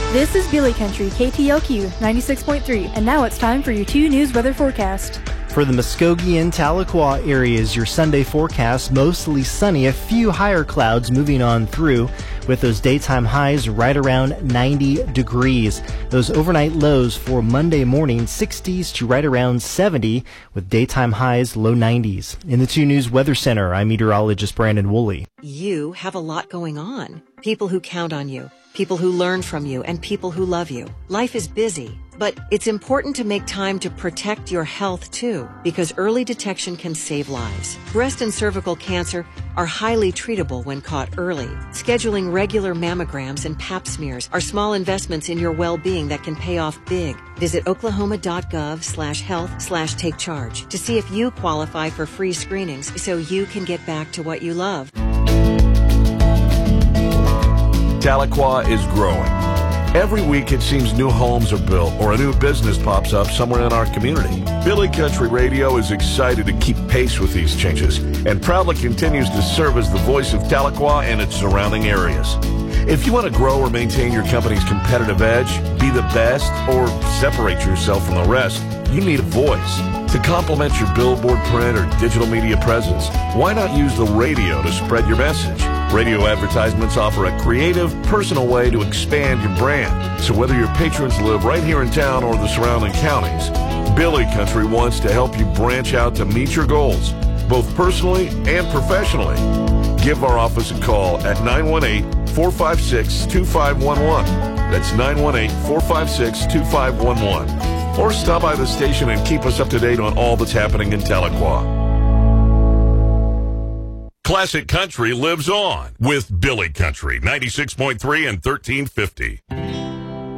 This is Billy Country, KTLQ 96.3, and now it's time for your 2 News weather forecast. For the Muskogee and Tahlequah areas, your Sunday forecast, mostly sunny, a few higher clouds moving on through with those daytime highs right around 90 degrees. Those overnight lows for Monday morning, 60s to right around 70 with daytime highs low 90s. In the 2 News Weather Center, I'm meteorologist Brandon Woolley. You have a lot going on. People who count on you, people who learn from you, and people who love you. Life is busy, but it's important to make time to protect your health too, because early detection can save lives. Breast and cervical cancer are highly treatable when caught early. Scheduling regular mammograms and pap smears are small investments in your well-being that can pay off big. Visit oklahoma.gov/health/take charge to see if you qualify for free screenings so you can get back to what you love. Tahlequah is growing. Every week it seems new homes are built or a new business pops up somewhere in our community. Billy Country Radio is excited to keep pace with these changes and proudly continues to serve as the voice of Tahlequah and its surrounding areas. If you want to grow or maintain your company's competitive edge, be the best, or separate yourself from the rest, you need a voice. To complement your billboard, print, or digital media presence, why not use the radio to spread your message? Radio advertisements offer a creative, personal way to expand your brand. So whether your patrons live right here in town or the surrounding counties, Billy Country wants to help you branch out to meet your goals, both personally and professionally. Give our office a call at 918-456-2511. That's 918-456-2511. Or stop by the station and keep us up to date on all that's happening in Tahlequah. Classic Country lives on with Billy Country, 96.3 and 1350.